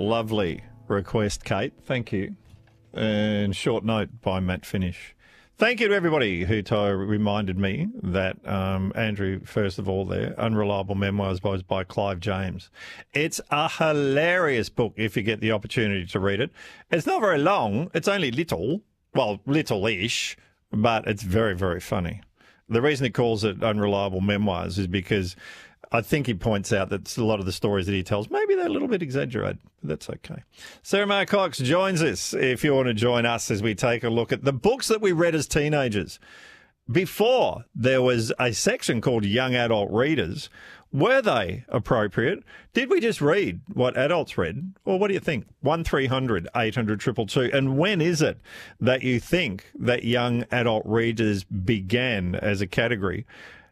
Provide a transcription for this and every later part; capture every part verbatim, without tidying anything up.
Lovely request, Kate. Thank you. And short note by Matt Finish. Thank you to everybody who t- reminded me that um, Andrew, first of all, there, Unreliable Memoirs by, by Clive James. It's a hilarious book if you get the opportunity to read it. It's not very long. It's only little, well, little-ish, but it's very, very funny. The reason he calls it Unreliable Memoirs is because I think he points out that a lot of the stories that he tells, maybe they're a little bit exaggerated, but that's okay. Sarah Mar Cox joins us if you want to join us as we take a look at the books that we read as teenagers. Before there was a section called Young Adult Readers. Were they appropriate? Did we just read what adults read? Or what do you think? one three hundred eight hundred two two two. And when is it that you think that young adult readers began as a category?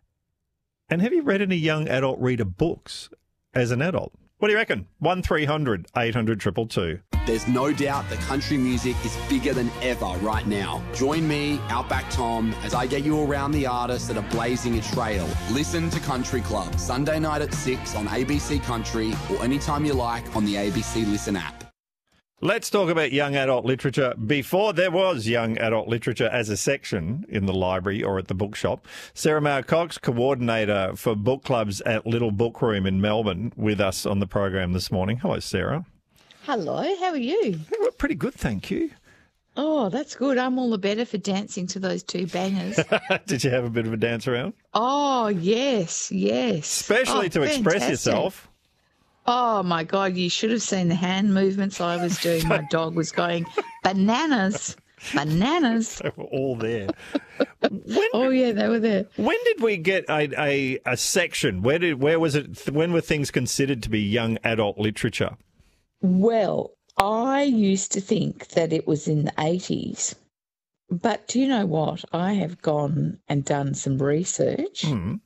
And have you read any young adult reader books as an adult? What do you reckon? one three hundred eight hundred two two two. There's no doubt that country music is bigger than ever right now. Join me, Outback Tom, as I get you around the artists that are blazing a trail. Listen to Country Club, Sunday night at six on A B C Country or anytime you like on the A B C Listen app. Let's talk about young adult literature. Before there was young adult literature as a section in the library or at the bookshop, Sarah Mar Cox, coordinator for book clubs at Little Book Room in Melbourne, with us on the program this morning. Hello, Sarah. Hello, how are you? Pretty good, thank you. Oh, that's good. I'm all the better for dancing to those two bangers. Did you have a bit of a dance around? Oh, yes, yes. Especially oh, to fantastic. express yourself. Oh, my God, you should have seen the hand movements I was doing. My dog was going, bananas, bananas. They were all there. When, oh, yeah, they were there. When did we get a, a, a section? Where did where was it? When were things considered to be young adult literature? Well, I used to think that it was in the eighties. But do you know what? I have gone and done some research, mm.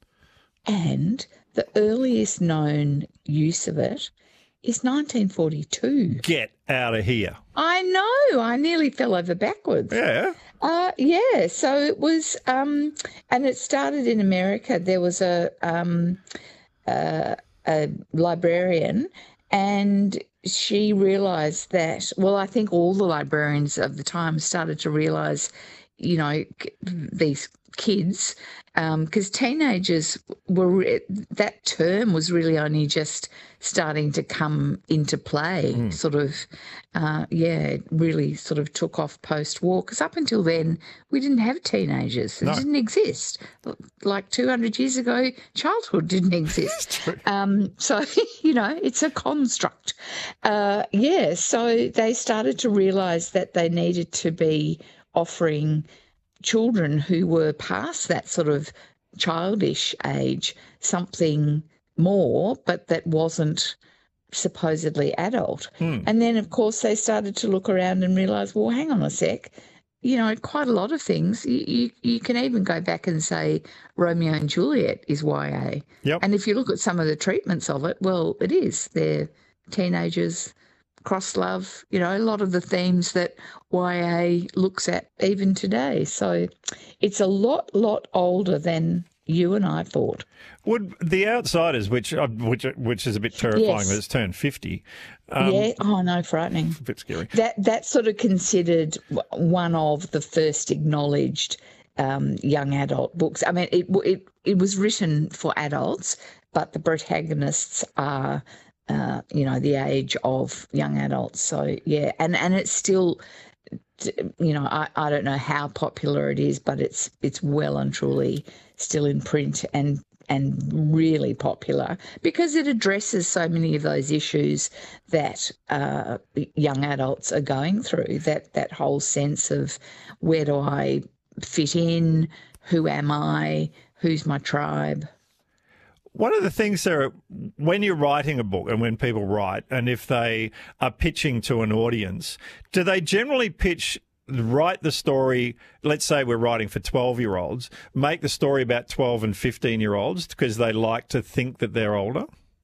and the earliest known use of it is nineteen forty-two. Get out of here. I know. I nearly fell over backwards. Yeah. Uh, yeah. So it was, um, and it started in America. There was a, um, uh, a librarian, and she realised that, well, I think all the librarians of the time started to realise, you know, these kids, because um, teenagers were, that term was really only just starting to come into play, mm. sort of, uh, yeah, it really sort of took off post-war, because up until then we didn't have teenagers. It no. didn't exist. Like two hundred years ago, childhood didn't exist. um, so, you know, it's a construct. Uh, yeah, so they started to realise that they needed to be offering children who were past that sort of childish age something more, but that wasn't supposedly adult. Mm. And then, of course, they started to look around and realise, well, hang on a sec, you know, quite a lot of things. You, you, you can even go back and say Romeo and Juliet is Y A. Yep. And if you look at some of the treatments of it, well, it is. They're teenagers, cross love, you know, a lot of the themes that Y A looks at even today. So it's a lot, lot older than you and I thought. Would The Outsiders, which uh, which which is a bit terrifying, yes. but it's turned fifty. Um, yeah, oh no, frightening. A bit scary. That that's sort of considered one of the first acknowledged um, young adult books. I mean, it it it was written for adults, but the protagonists are, Uh, you know, the age of young adults. So, yeah, and, and it's still, you know, I, I don't know how popular it is, but it's it's well and truly still in print and and really popular because it addresses so many of those issues that uh, young adults are going through, that, that whole sense of where do I fit in, who am I, who's my tribe. One of the things, Sarah, when you're writing a book and when people write, and if they are pitching to an audience, do they generally pitch, write the story, let's say we're writing for twelve-year-olds, make the story about twelve and fifteen-year-olds because they like to think that they're older?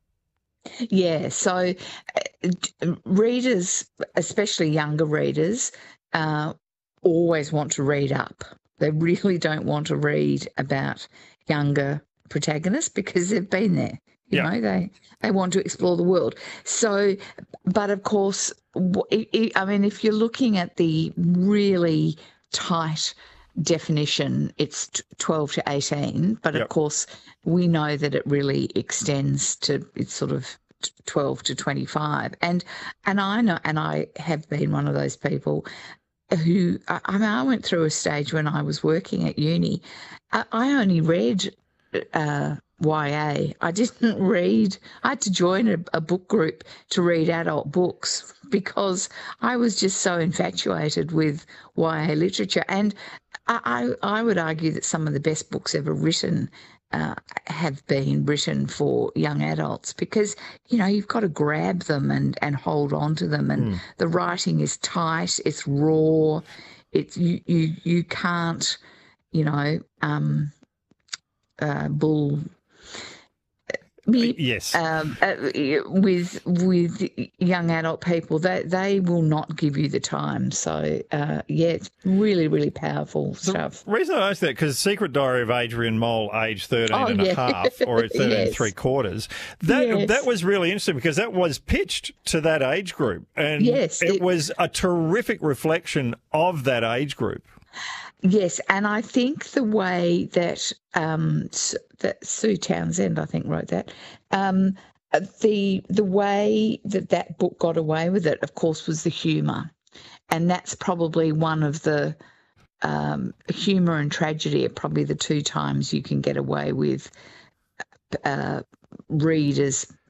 Yeah, so uh, readers, especially younger readers, uh, always want to read up. They really don't want to read about younger protagonists because they've been there. You Yeah. know, they they want to explore the world. So, but of course, wh- it, it, I mean, if you're looking at the really tight definition, it's t- twelve to eighteen. But Yep. of course, we know that it really extends to it's sort of t- twelve to twenty-five. And and I know, and I have been one of those people who I, I mean, I went through a stage when I was working at uni. I, I only read uh, Y A. I didn't read. I had to join a, a book group to read adult books because I was just so infatuated with Y A literature. And I, I, I would argue that some of the best books ever written uh, have been written for young adults because, you know, you've got to grab them and, and hold on to them. And Mm. the writing is tight, it's raw, it's you you, you can't, you know, um, uh, bull. Yes. Um, uh, with with young adult people, they they will not give you the time. So uh, yeah, it's really really powerful stuff. The reason I asked that, because Secret Diary of Adrian Mole, age thirteen Oh, and a yeah. half, or thirteen and Yes. three quarters, that Yes. that was really interesting because that was pitched to that age group. And Yes, it, it- was a terrific reflection of that age group. Yes, and I think the way that um, S- that Sue Townsend, I think, wrote that. Um, the the way that that book got away with it, of course, was the humour, and that's probably one of the um, humour and tragedy are probably the two times you can get away with uh, readers